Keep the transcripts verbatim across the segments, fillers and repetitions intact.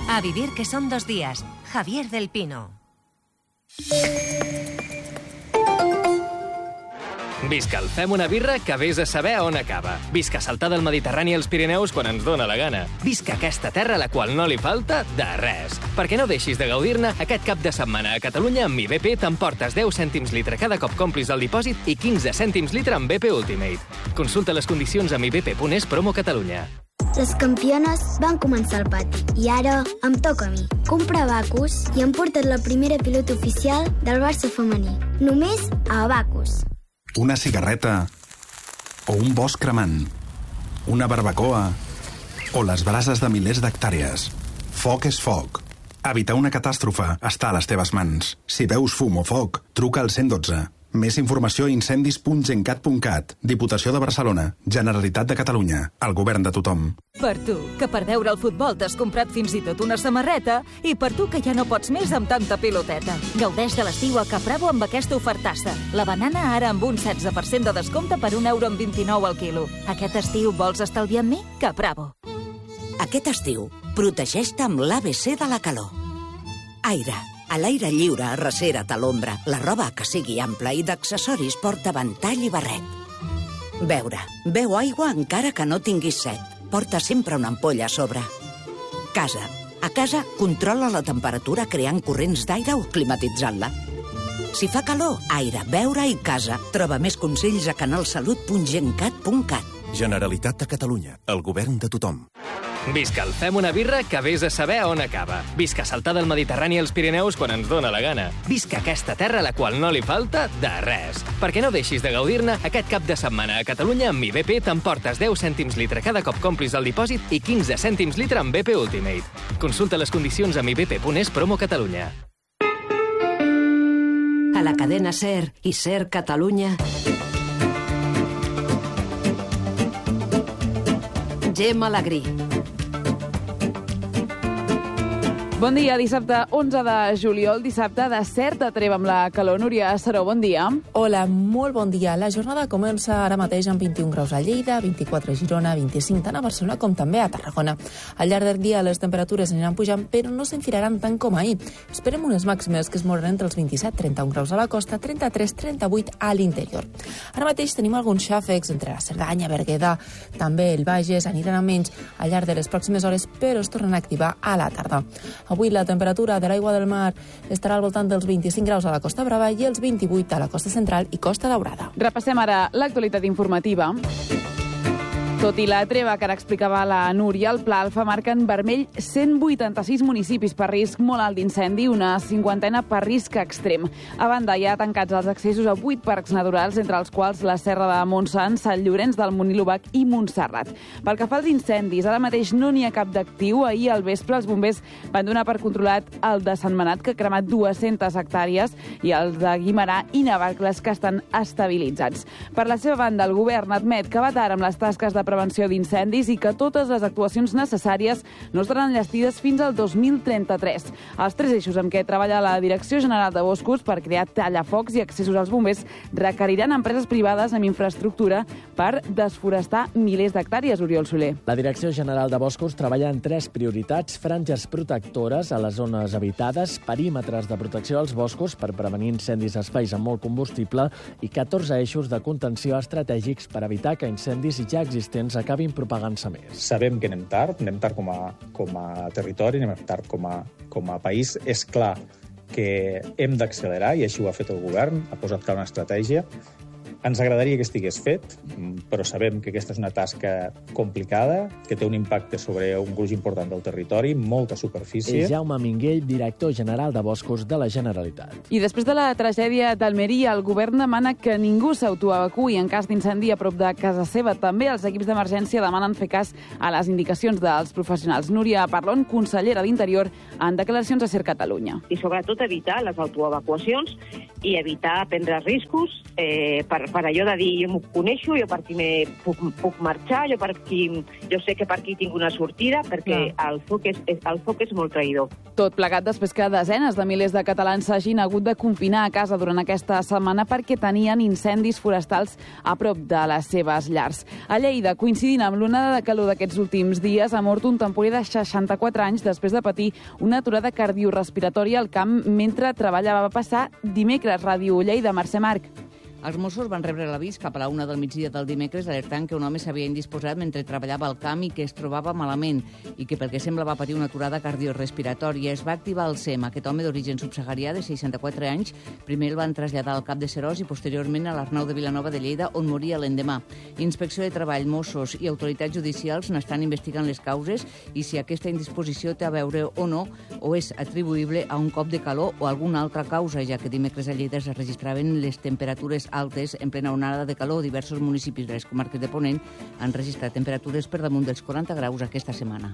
A vivir que son dos días. Javier del Pino. Visca el Fem una birra que vés a saber on acaba. Visca saltar del Mediterrani als Pirineus quan ens dóna la gana. Visca aquesta terra a la qual no li falta de res. Perquè no deixis de gaudir-ne, aquest cap de setmana a Catalunya amb Mi B P t'emportes deu cèntims litre cada cop complis el dipòsit i quinze cèntims litre amb B P Ultimate. Consulta les condicions a mi b p punt es promo Catalunya. Les campiones van començar al pati i ara em toca a mi. Comprar Abacus i hem portat la primera pilota oficial del Barça femení. Només a Abacus. Una cigarreta o un bosc cremant, una barbacoa o les brases de milers d'hectàrees. Foc és foc. Evitar una catàstrofe està a les teves mans. Si veus fum o foc, truca al cent dotze. Més informació a incendis punt gencat punt cat. Diputació de Barcelona. Generalitat de Catalunya. El govern de tothom. Per tu, que per veure el futbol t'has comprat fins i tot una samarreta, i per tu que ja no pots més amb tanta piloteta. Gaudeix de l'estiu a Capravo amb aquesta ofertassa. La banana ara amb un setze per cent de descompte per un euro amb vint-i-nou al quilo. Aquest estiu vols estalviar amb mi? Capravo. Aquest estiu, protegeix-te amb l'A B C de la calor. Aire. A l'aire lliure, arrecera't a l'ombra. La roba que sigui ampla i d'accessoris porta ventall i barret. Beure. Beu aigua encara que no tinguis set. Porta sempre una ampolla a sobre. Casa. A casa, controla la temperatura creant corrents d'aire o climatitzant-la. Si fa calor, aire, beure i casa. Troba més consells a canalsalut punt gencat punt cat. Generalitat de Catalunya. El govern de tothom. Visca el Fem una birra que vés a saber on acaba. Visca saltar del Mediterrani als Pirineus quan ens dóna la gana. Visca aquesta terra a la qual no li falta de res. Perquè no deixis de gaudir-ne, aquest cap de setmana a Catalunya amb Mi B P t'emportes deu cèntims litre cada cop complis el dipòsit i quinze cèntims litre amb B P Ultimate. Consulta les condicions a mi b p punt es promo Catalunya. A la cadena SER i SER Catalunya. Gemma Alegrí. Bon dia, dissabte onze de juliol, dissabte de certa treva amb la calor. Núria Saró, bon dia. Hola, molt bon dia. La jornada comença ara mateix amb vint-i-un graus a Lleida, vint-i-quatre a Girona, vint-i-cinc tant a Barcelona com també a Tarragona. Al llarg del dia les temperatures aniran pujant, però no s'enfilaran tant com ahir. Esperem unes màximes que es mouen entre els vint-i-set trenta-un graus a la costa, trenta-tres trenta-vuit a l'interior. Ara mateix tenim alguns xàfecs entre la Cerdanya, Berguedà, també el Bages, aniran a menys al llarg de les pròximes hores, però es tornen a activar a la tarda. Avui la temperatura de l'aigua del mar estarà al voltant dels vint-i-cinc graus a la Costa Brava i els vint-i-vuit a la Costa Central i Costa Daurada. Repassem ara l'actualitat informativa. Tot i la treva que ara explicava la Núria, el Pla Alfa marca en vermell cent vuitanta-sis municipis per risc molt alt d'incendi, una cinquantena per risc extrem. A banda, hi ha tancats els accessos a vuit parcs naturals, entre els quals la Serra de Montsant, Sant Llorenç del Munt i l'Obac i Montserrat. Pel que fa als incendis, ara mateix no n'hi ha cap d'actiu. Ahir al vespre els bombers van donar per controlat el de Sant Manat, que ha cremat dues-centes hectàrees, i els de Guimerà i Navarcles, que estan estabilitzats. Per la seva banda, el govern admet que va tard amb les tasques de prevenció d'incendis i que totes les actuacions necessàries no estaran enllestides fins al dos mil trenta-tres. Els tres eixos amb què treballa la Direcció General de Boscos per crear tallafocs i accessos als bombers requeriran empreses privades amb infraestructura per desforestar milers d'hectàrees, Oriol Soler. La Direcció General de Boscos treballa en tres prioritats: franges protectores a les zones habitades, perímetres de protecció als boscos per prevenir incendis a espais amb molt combustible i catorze eixos de contenció estratègics per evitar que incendis ja existents acabin propagant-se més. Sabem que anem tard, anem tard com a, com a territori, anem tard com a, com a país. És clar que hem d'accelerar, i així ho ha fet el govern, ha posat clar una estratègia. Ens agradaria que estigués fet, però sabem que aquesta és una tasca complicada, que té un impacte sobre un gruix important del territori, molta superfície. És Jaume Minguell, director general de Boscos de la Generalitat. I després de la tragèdia d'Almeria, el govern demana que ningú s'autoevacuï en cas d'incendi a prop de casa seva. També els equips d'emergència demanen fer cas a les indicacions dels professionals. Núria Parlon, consellera d'Interior, en declaracions a SER Catalunya. I sobretot evitar les autoevacuacions i evitar prendre riscos eh, per per allò de dir, jo m'ho coneixo, jo per aquí me puc, puc marxar, jo, per aquí, jo sé que per aquí tinc una sortida, perquè el foc és, el foc és molt traïdor. Tot plegat després que desenes de milers de catalans s'hagin hagut de confinar a casa durant aquesta setmana perquè tenien incendis forestals a prop de les seves llars. A Lleida, coincidint amb l'onada de calor d'aquests últims dies, ha mort un temporer de seixanta-quatre anys després de patir una aturada cardiorespiratòria al camp mentre treballava. Va passar dimecres. Ràdio Lleida, Mercè Marc. Els Mossos van rebre l'avís cap a la una del migdia del dimecres alertant que un home s'havia indisposat mentre treballava al camp i que es trobava malament i que, pel que sembla, va patir una aturada cardiorespiratòria. Es va activar el S E M. Aquest home d'origen subsaharià de seixanta-quatre anys primer el van traslladar al Cap de Seròs i posteriorment a l'Arnau de Vilanova de Lleida, on moria l'endemà. Inspecció de Treball, Mossos i autoritats judicials n'estan investigant les causes i si aquesta indisposició té a veure o no o és atribuïble a un cop de calor o alguna altra causa, ja que dimecres a Lleida es registraven les temperatures altes en plena onada de calor. Diversos municipis de les comarques de Ponent han registrat temperatures per damunt dels quaranta graus aquesta setmana.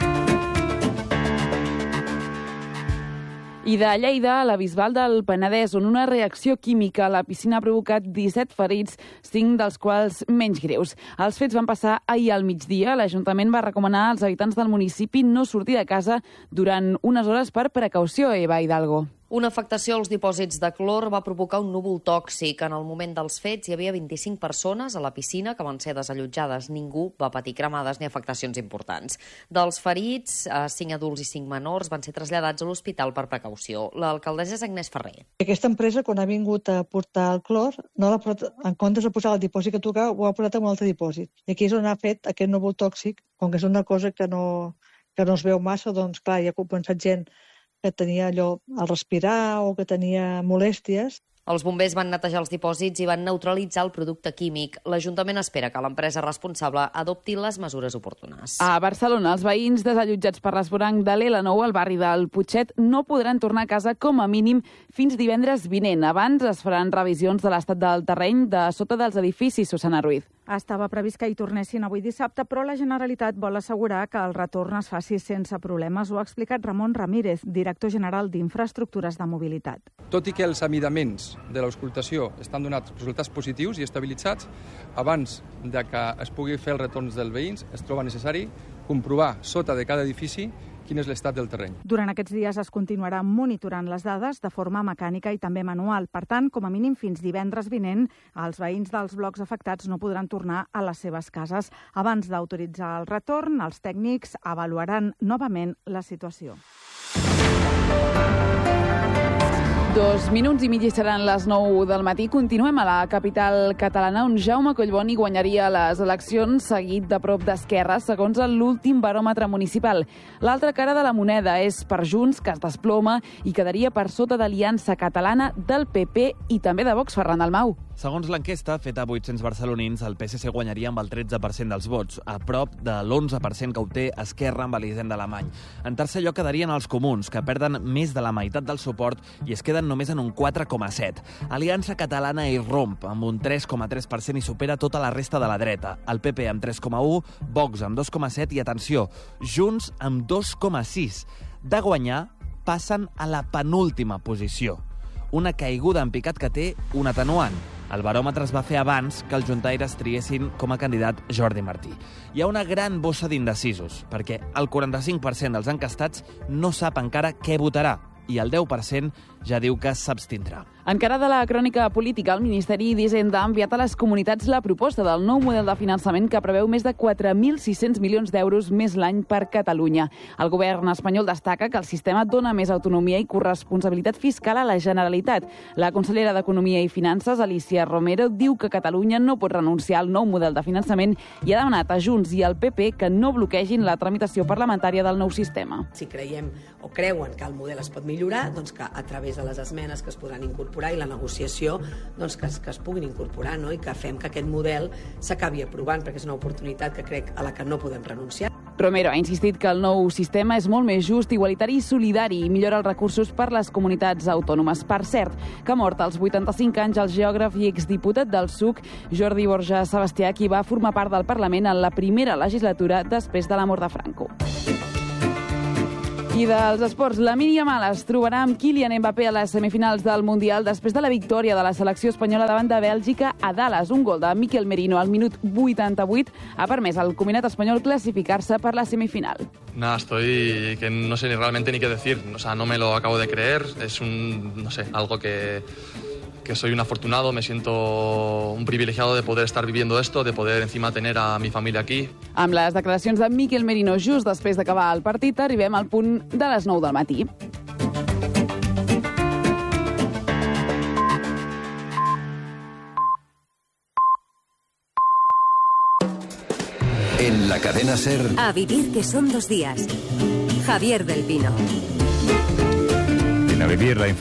I de Lleida a la Bisbal del Penedès, on una reacció química a la piscina ha provocat disset ferits, cinc dels quals menys greus. Els fets van passar ahir al migdia. L'Ajuntament va recomanar als habitants del municipi no sortir de casa durant unes hores per precaució, Eva Hidalgo. Una afectació als dipòsits de clor va provocar un núvol tòxic. En el moment dels fets hi havia vint-i-cinc persones a la piscina que van ser desallotjades. Ningú va patir cremades ni afectacions importants. Dels ferits, cinc adults i cinc menors van ser traslladats a l'hospital per precaució. L'alcaldessa és Agnès Ferrer. Aquesta empresa, quan ha vingut a portar el clor, no l'ha posat, en comptes de posar el dipòsit que tocava, ho ha posat en un altre dipòsit. I aquí és on ha fet aquest núvol tòxic, com que és una cosa que no, que no es veu massa, doncs clar, hi ha compensat gent que tenia allò al respirar o que tenia molèsties. Els bombers van netejar els dipòsits i van neutralitzar el producte químic. L'Ajuntament espera que l'empresa responsable adopti les mesures oportunes. A Barcelona, els veïns desallotjats per l'esvoranc de l'L nou al barri del Putxet no podran tornar a casa com a mínim fins divendres vinent. Abans es faran revisions de l'estat del terreny de sota dels edificis, Susana Ruiz. Estava previst que hi tornessin avui dissabte, però la Generalitat vol assegurar que el retorn es faci sense problemes. Ho ha explicat Ramon Ramírez, director general d'Infraestructures de Mobilitat. Tot i que els amidaments de l'auscultació estan donats resultats positius i estabilitzats, abans de que es pugui fer els retorns dels veïns, es troba necessari comprovar sota de cada edifici quin és l'estat del terreny. Durant aquests dies es continuarà monitorant les dades de forma mecànica i també manual. Per tant, com a mínim fins divendres vinent, els veïns dels blocs afectats no podran tornar a les seves cases. Abans d'autoritzar el retorn, els tècnics avaluaran novament la situació. Dos minuts i mig i seran les nou del matí. Continuem a la capital catalana, on Jaume Collboni guanyaria les eleccions seguit de prop d'Esquerra, segons l'últim baròmetre municipal. L'altra cara de la moneda és per Junts, que es desploma i quedaria per sota d'Aliança Catalana, del P P i també de Vox. Ferran Dalmau. Segons l'enquesta feta a vuit-cents barcelonins, el P S C guanyaria amb el tretze per cent dels vots, a prop de l'onze per cent que obté Esquerra amb Elisenda Alemany. En tercer lloc quedarien els comuns, que perden més de la meitat del suport i es queden només en un quatre coma set. Aliança Catalana hi romp, amb un tres coma tres per cent i supera tota la resta de la dreta. El P P amb tres coma u, Vox amb dos coma set i, atenció, Junts amb dos coma sis. De guanyar, passen a la penúltima posició. Una caiguda en picat que té un atenuant. El baròmetre es va fer abans que els juntaires triessin com a candidat Jordi Martí. Hi ha una gran bossa d'indecisos, perquè el quaranta-cinc per cent dels encastats no sap encara què votarà i el deu per cent ja diu que s'abstindrà. Encara de la crònica política, el Ministeri d'Hisenda ha enviat a les comunitats la proposta del nou model de finançament que preveu més de quatre mil sis-cents milions d'euros més l'any per Catalunya. El govern espanyol destaca que el sistema dona més autonomia i corresponsabilitat fiscal a la Generalitat. La consellera d'Economia i Finances, Alicia Romero, diu que Catalunya no pot renunciar al nou model de finançament i ha demanat a Junts i al P P que no bloquegin la tramitació parlamentària del nou sistema. Si creiem o creuen que el model es pot millorar, doncs que a través de les esmenes que es podran incorporar i la negociació doncs que, es, que es puguin incorporar, no? I que fem que aquest model s'acabi aprovant, perquè és una oportunitat que crec a la que no podem renunciar. Romero ha insistit que el nou sistema és molt més just, igualitari i solidari i millora els recursos per les comunitats autònomes. Per cert, que ha mort als vuitanta-cinc anys el geògraf i exdiputat del S U C, Jordi Borja Sebastià, qui va formar part del Parlament en la primera legislatura després de la mort de Franco. I dels esports, la Míriam Yamal es trobarà amb Kylian Mbappé a les semifinals del Mundial després de la victòria de la selecció espanyola davant de Bèlgica a Dallas. Un gol de Mikel Merino al minut vuitanta-vuit ha permès al combinat espanyol classificar-se per la semifinal. Nada, estoy que no sé ni realmente ni qué decir. O sea, no me lo acabo de creer. Es un, no sé, algo que... que soy un afortunado, me siento un privilegiado de poder estar viviendo esto, de poder encima tener a mi familia aquí. Amb les declaracions de Mikel Merino just després d'acabar el partit, arribem al punt de les nou del matí. En la cadena SER... A vivir que son dos días. Javier del Pino. En A vivir la